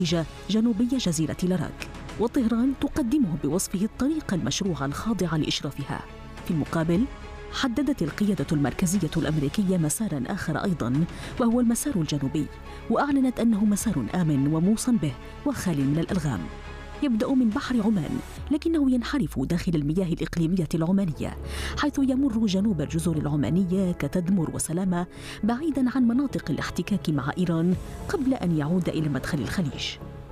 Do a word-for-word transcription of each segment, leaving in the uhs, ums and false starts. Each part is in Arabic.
جنوبي جزيرة لاراك، وطهران تقدمه بوصفه الطريق المشروع الخاضع لإشرافها. في المقابل حددت القيادة المركزية الأمريكية مساراً آخر أيضاً، وهو المسار الجنوبي، وأعلنت أنه مسار آمن وموصى به وخال من الألغام، يبدأ من بحر عمان لكنه ينحرف داخل المياه الإقليمية العمانية، حيث يمر جنوب الجزر العمانية كتدمر وسلامة بعيداً عن مناطق الاحتكاك مع إيران قبل أن يعود إلى مدخل الخليج.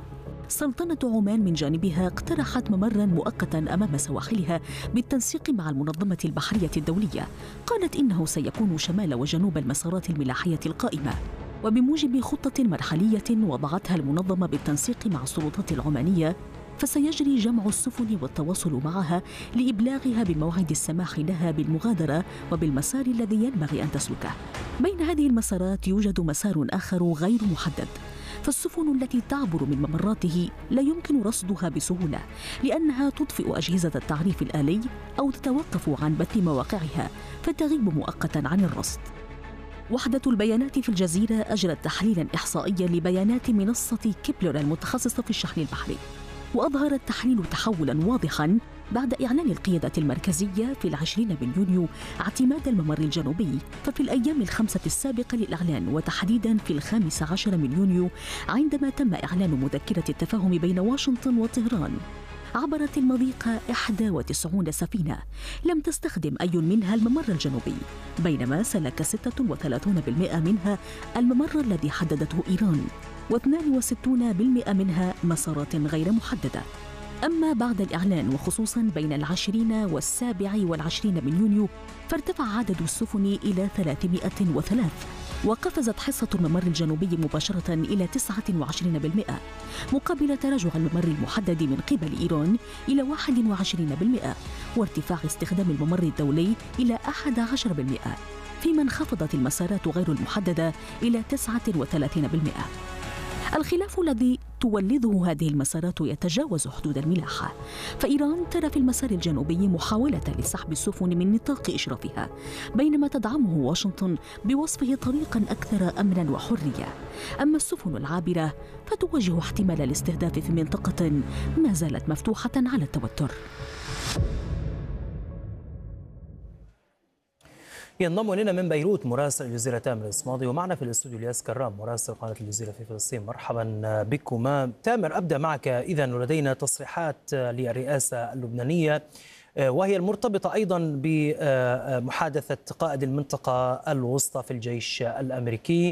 سلطنة عمان من جانبها اقترحت ممراً مؤقتاً أمام سواحلها بالتنسيق مع المنظمة البحرية الدولية، قالت إنه سيكون شمال وجنوب المسارات الملاحية القائمة، وبموجب خطة مرحلية وضعتها المنظمة بالتنسيق مع السلطات العمانية، فسيجري جمع السفن والتواصل معها لإبلاغها بموعد السماح لها بالمغادرة وبالمسار الذي ينبغي أن تسلكه. بين هذه المسارات يوجد مسار آخر غير محدد، فالسفن التي تعبر من ممراته لا يمكن رصدها بسهولة لأنها تطفئ أجهزة التعريف الآلي أو تتوقف عن بث مواقعها فتغيب مؤقتاً عن الرصد. وحدة البيانات في الجزيرة أجرت تحليلاً إحصائياً لبيانات منصة كيبلر المتخصصة في الشحن البحري، وأظهر التحليل تحولاً واضحاً بعد إعلان القيادة المركزية في العشرين من يونيو اعتماد الممر الجنوبي. ففي الأيام الخمسة السابقة للإعلان، وتحديداً في الخامس عشر من يونيو عندما تم إعلان مذكرة التفاهم بين واشنطن وطهران، عبرت المضيق إحدى وتسعين سفينة، لم تستخدم أي منها الممر الجنوبي، بينما سلك ستة وثلاثين بالمئة منها الممر الذي حددته إيران، واثنين وستين بالمئة منها مسارات غير محددة. أما بعد الإعلان وخصوصاً بين العشرين والسابع والعشرين من يونيو، فارتفع عدد السفن إلى ثلاثمائة وثلاثة، وقفزت حصة الممر الجنوبي مباشرة إلى تسعة وعشرين بالمئة، مقابل تراجع الممر المحدد من قبل إيران إلى واحد وعشرين بالمئة، وارتفاع استخدام الممر الدولي إلى أحد عشر بالمئة، فيما انخفضت المسارات غير المحددة إلى تسعة وثلاثين بالمئة. الخلاف الذي تولده هذه المسارات يتجاوز حدود الملاحة، فإيران ترى في المسار الجنوبي محاولة لسحب السفن من نطاق إشرافها، بينما تدعمه واشنطن بوصفه طريقاً أكثر أمناً وحرية. أما السفن العابرة فتواجه احتمال الاستهداف في منطقة ما زالت مفتوحة على التوتر. ينضم إلينا من بيروت مراسل الجزيرة تامر الصمادي، ومعنا في الاستوديو الياس كرام مراسل قناة الجزيرة في فلسطين. مرحبا بكما. تامر، أبدأ معك إذا، ولدينا تصريحات للرئاسة اللبنانية وهي المرتبطة أيضا بمحادثة قائد المنطقة الوسطى في الجيش الأمريكي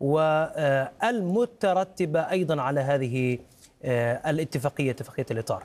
والمترتبة أيضا على هذه الاتفاقية، اتفاقية الإطار.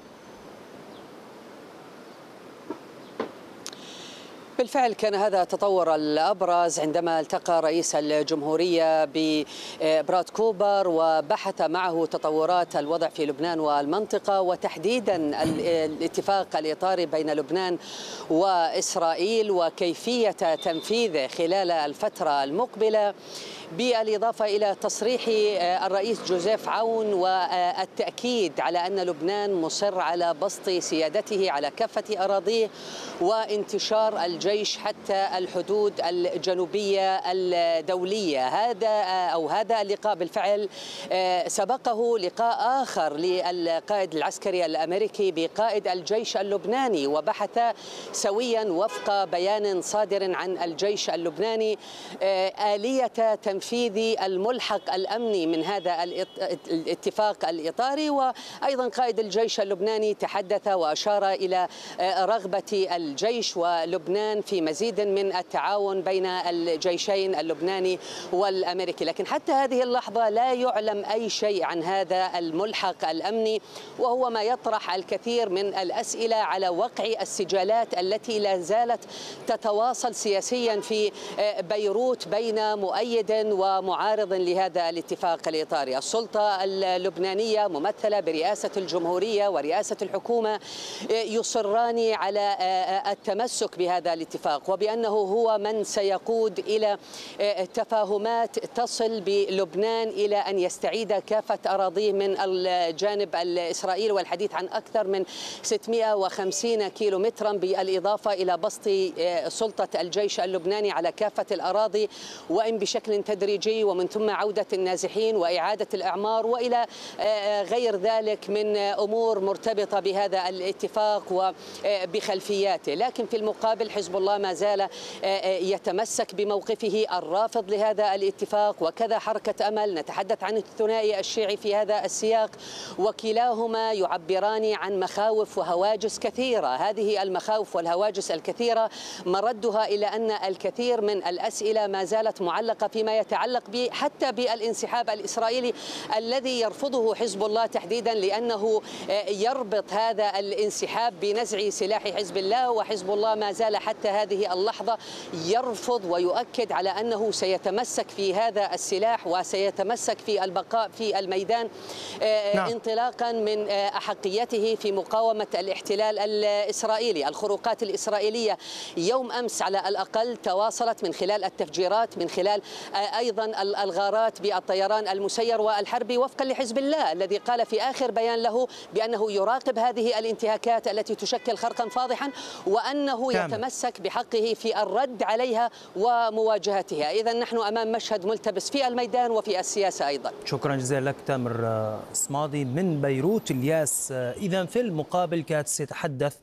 بالفعل كان هذا التطور الأبرز عندما التقى رئيس الجمهورية ببراد كوبر وبحث معه تطورات الوضع في لبنان والمنطقة، وتحديدا الاتفاق الإطاري بين لبنان وإسرائيل وكيفية تنفيذه خلال الفترة المقبلة، بالإضافة إلى تصريح الرئيس جوزيف عون والتأكيد على أن لبنان مصر على بسط سيادته على كافة أراضيه وانتشار الجيش حتى الحدود الجنوبية الدولية. هذا أو هذا اللقاء بالفعل سبقه لقاء آخر للقائد العسكري الأمريكي بقائد الجيش اللبناني، وبحث سويا وفق بيان صادر عن الجيش اللبناني آلية تنفيذ الملحق الأمني من هذا الاتفاق الإطاري. وأيضا قائد الجيش اللبناني تحدث وأشار إلى رغبة الجيش ولبنان في مزيد من التعاون بين الجيشين اللبناني والأمريكي، لكن حتى هذه اللحظة لا يعلم أي شيء عن هذا الملحق الأمني، وهو ما يطرح الكثير من الأسئلة على وقع السجالات التي لا زالت تتواصل سياسيا في بيروت بين مؤيد ومعارض لهذا الاتفاق الإطاري. السلطة اللبنانية ممثلة برئاسة الجمهورية ورئاسة الحكومة يصران على التمسك بهذا الاتفاق، وبأنه هو من سيقود إلى تفاهمات تصل بلبنان إلى أن يستعيد كافة أراضيه من الجانب الإسرائيلي، والحديث عن أكثر من ستمائة وخمسين كيلومترا، بالإضافة إلى بسط سلطة الجيش اللبناني على كافة الأراضي، وإن بشكل تدريجي ومن ثم عودة النازحين وإعادة الأعمار وإلى غير ذلك من أمور مرتبطة بهذا الاتفاق وبخلفياته. لكن في المقابل حزب الله ما زال يتمسك بموقفه الرافض لهذا الاتفاق، وكذا حركة أمل. نتحدث عن الثنائي الشيعي في هذا السياق، وكلاهما يعبران عن مخاوف وهواجس كثيرة. هذه المخاوف والهواجس الكثيرة مردها إلى أن الكثير من الأسئلة ما زالت معلقة فيما يتعلق حتى بالانسحاب الإسرائيلي الذي يرفضه حزب الله تحديدا، لأنه يربط هذا الانسحاب بنزع سلاح حزب الله، وحزب الله ما زال حتى هذه اللحظة يرفض ويؤكد على أنه سيتمسك في هذا السلاح وسيتمسك في البقاء في الميدان نعم. انطلاقا من أحقيته في مقاومة الاحتلال الإسرائيلي. الخروقات الإسرائيلية يوم أمس على الأقل تواصلت من خلال التفجيرات، من خلال أيضا الغارات بالطيران المسير والحربي، وفقا لحزب الله الذي قال في آخر بيان له بأنه يراقب هذه الانتهاكات التي تشكل خرقا فاضحا، وأنه كامل. يتمسك بحقه في الرد عليها ومواجهتها. إذا نحن أمام مشهد ملتبس في الميدان وفي السياسة أيضا. شكرا جزيلا لك تامر صمادي من بيروت. الياس، إذا في المقابل كاتس يتحدث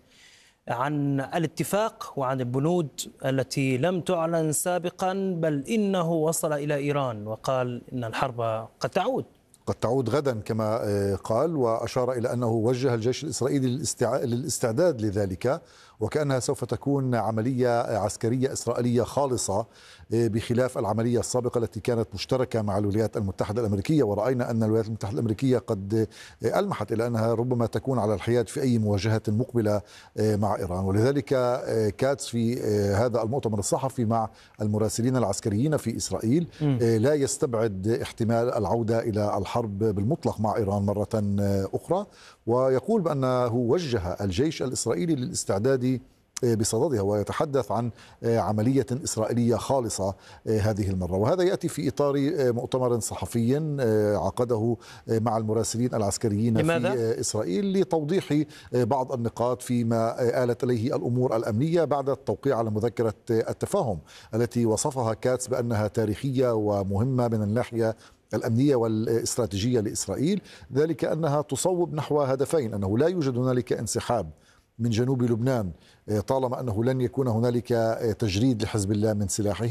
عن الاتفاق وعن البنود التي لم تعلن سابقا، بل إنه وصل إلى إيران وقال إن الحرب قد تعود قد تعود غدا كما قال، وأشار إلى أنه وجه الجيش الإسرائيلي للاستعداد لذلك، وكأنها سوف تكون عملية عسكرية إسرائيلية خالصة بخلاف العملية السابقة التي كانت مشتركة مع الولايات المتحدة الأمريكية. ورأينا أن الولايات المتحدة الأمريكية قد ألمحت إلى أنها ربما تكون على الحياد في أي مواجهة مقبلة مع إيران. ولذلك كاتس في هذا المؤتمر الصحفي مع المراسلين العسكريين في إسرائيل لا يستبعد احتمال العودة إلى الحرب بالمطلق مع إيران مرة أخرى، ويقول بأنه وجه الجيش الإسرائيلي للاستعداد بصددها، ويتحدث عن عملية إسرائيلية خالصة هذه المرة. وهذا يأتي في إطار مؤتمر صحفي عقده مع المراسلين العسكريين لماذا؟ في إسرائيل لتوضيح بعض النقاط فيما آلت إليه الأمور الأمنية بعد التوقيع على مذكرة التفاهم التي وصفها كاتس بأنها تاريخية ومهمة من الناحية الأمنية والاستراتيجية لإسرائيل، ذلك أنها تصوب نحو هدفين: أنه لا يوجد هنالك انسحاب من جنوب لبنان طالما أنه لن يكون هنالك تجريد لحزب الله من سلاحه،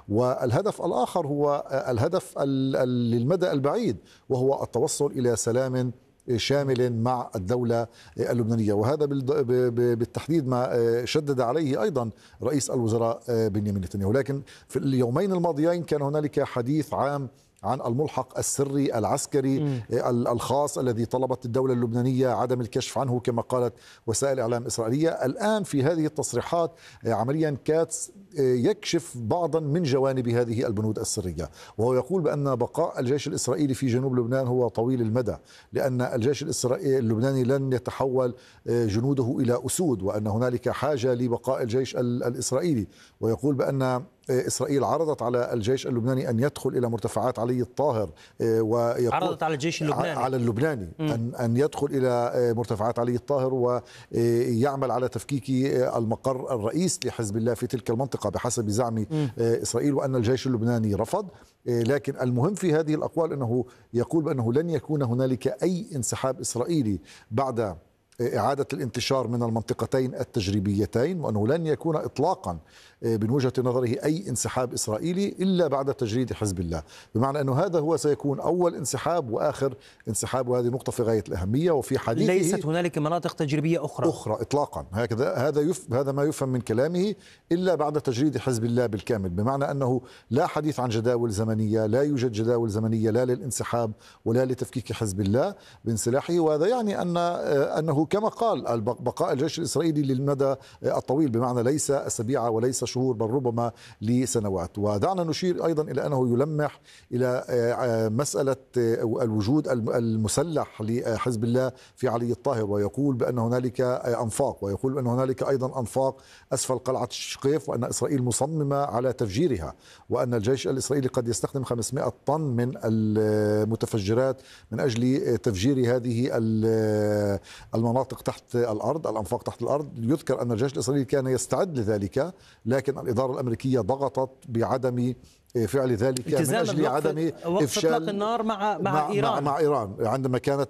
والهدف الآخر هو الهدف للمدى البعيد وهو التوصل إلى سلام شامل مع الدولة اللبنانية. وهذا بالتحديد ما شدد عليه أيضا رئيس الوزراء بنيامين نتنياهو. لكن في اليومين الماضيين كان هنالك حديث عام عن الملحق السري العسكري م. الخاص الذي طلبت الدولة اللبنانية عدم الكشف عنه كما قالت وسائل إعلام إسرائيلية. الآن في هذه التصريحات عمليا كاتس يكشف بعضا من جوانب هذه البنود السرية، وهو يقول بأن بقاء الجيش الإسرائيلي في جنوب لبنان هو طويل المدى، لأن الجيش الإسرائيلي اللبناني لن يتحول جنوده إلى أسود، وأن هنالك حاجة لبقاء الجيش الإسرائيلي. ويقول بأن إسرائيل عرضت على الجيش اللبناني أن يدخل إلى مرتفعات علي الطاهر، عرضت على الجيش اللبناني على اللبناني أن أن يدخل إلى مرتفعات علي الطاهر ويعمل على تفكيك المقر الرئيس لحزب الله في تلك المنطقة بحسب زعم إسرائيل، وأن الجيش اللبناني رفض. لكن المهم في هذه الأقوال أنه يقول بأنه لن يكون هنالك أي انسحاب إسرائيلي بعد إعادة الانتشار من المنطقتين التجريبيتين، وأنه لن يكون إطلاقا من وجهة نظره أي انسحاب إسرائيلي إلا بعد تجريد حزب الله، بمعنى أنه هذا هو سيكون أول انسحاب وآخر انسحاب، وهذه نقطة في غاية الأهمية. وفي حديثه ليست هنالك مناطق تجريبية أخرى أخرى إطلاقا، هكذا هذا يف هذا ما يفهم من كلامه، إلا بعد تجريد حزب الله بالكامل، بمعنى أنه لا حديث عن جداول زمنية، لا يوجد جداول زمنية لا للانسحاب ولا لتفكيك حزب الله بانسلاحه. وهذا يعني أن أنه كما قال بقاء الجيش الإسرائيلي للمدى الطويل، بمعنى ليس أسابيع وليس شهور بل ربما لسنوات. ودعنا نشير أيضا إلى أنه يلمح إلى مسألة الوجود المسلح لحزب الله في علي الطاهر، ويقول بأن هنالك أنفاق، ويقول بأن هنالك أيضا أنفاق أسفل قلعة الشقيف، وأن إسرائيل مصممة على تفجيرها، وأن الجيش الإسرائيلي قد يستخدم خمسمائة طن من المتفجرات من أجل تفجير هذه المناطق تحت الأرض، الأنفاق تحت الأرض. يذكر أن الجيش الإسرائيلي كان يستعد لذلك، لكن الإدارة الأمريكية ضغطت بعدم فعل ذلك من أجل عدم وقف إفشال إطلاق النار مع, مع, مع إيران مع, مع إيران عندما كانت